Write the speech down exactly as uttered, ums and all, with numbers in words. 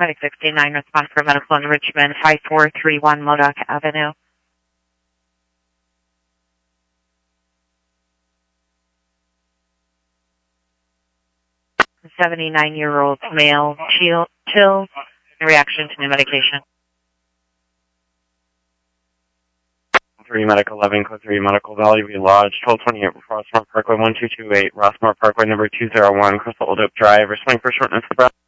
Medic sixty-nine, respond for medical in Richmond, five four three one Modoc Avenue. seventy-nine-year-old male, chill, chill, in reaction to new medication. three Medical eleven, Code three Medical Valley View Lodge, twelve twenty-eight Rossmore Parkway one two two eight, Rossmore Parkway number two zero one, Crystal Old Oak Drive, responding for shortness of breath.